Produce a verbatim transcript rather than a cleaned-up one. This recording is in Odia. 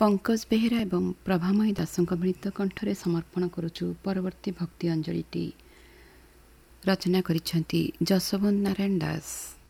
ପଙ୍କଜ ବେହେରା ଏବଂ ପ୍ରଭାମୟୀ ଦାସଙ୍କ ମିଳିତ କଣ୍ଠରେ ସମର୍ପଣ କରୁଛୁ ପରବର୍ତ୍ତୀ ଭକ୍ତି ଅଞ୍ଜଳିଟି। ରଚନା କରିଛନ୍ତି ଯଶୋବନ୍ତ ନାରାୟଣ ଦାସ।